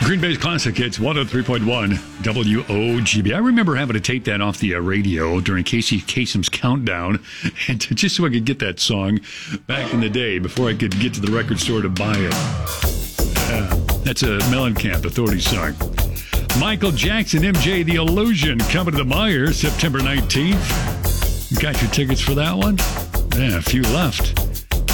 Green Bay's Classic Hits 103.1 WOGB. I remember having to tape that off the radio during Casey Kasem's Countdown, and just so I could get that song back in the day before I could get to the record store to buy it. That's a Mellencamp Authority song. Michael Jackson, MJ, The Illusion, coming to the Meijer September 19th. You got your tickets for that one? Yeah, a few left.